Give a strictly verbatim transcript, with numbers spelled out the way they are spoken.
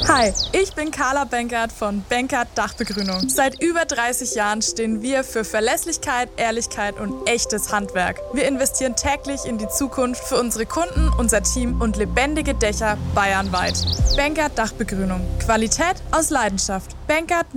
Hi, ich bin Carla Benkert von Benkert Dachbegrünung. Seit über dreißig Jahren stehen wir für Verlässlichkeit, Ehrlichkeit und echtes Handwerk. Wir investieren täglich in die Zukunft für unsere Kunden, unser Team und lebendige Dächer bayernweit. Benkert Dachbegrünung. Qualität aus Leidenschaft. Benkert